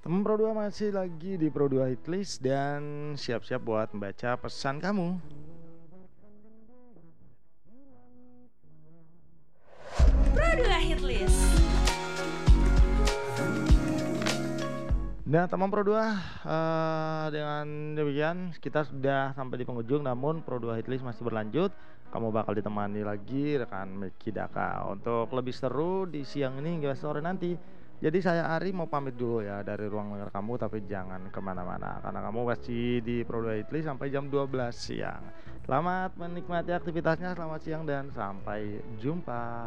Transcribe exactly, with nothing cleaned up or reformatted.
Teman Pro dua masih lagi di Pro dua Hitlist dan siap-siap buat membaca pesan kamu. Pro dua Hitlist. Nah, teman Pro dua, uh, dengan demikian kita sudah sampai di penghujung, namun Pro dua Hitlist masih berlanjut. Kamu bakal ditemani lagi rekan Meki Daka untuk lebih seru di siang ini hingga sore nanti. Jadi saya Ari mau pamit dulu ya dari ruang dengar kamu, tapi jangan kemana-mana karena kamu masih di Pro dua Hitlist sampai jam dua belas siang. Selamat menikmati aktivitasnya, selamat siang dan sampai jumpa.